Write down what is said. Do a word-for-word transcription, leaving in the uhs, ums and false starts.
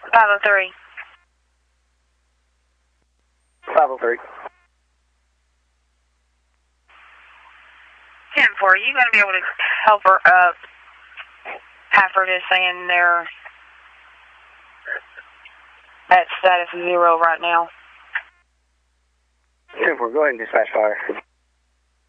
five oh three. five oh three. ten four, are you going to be able to help her up? Halford is saying they're at status zero right now. ten four, go ahead and dispatch fire.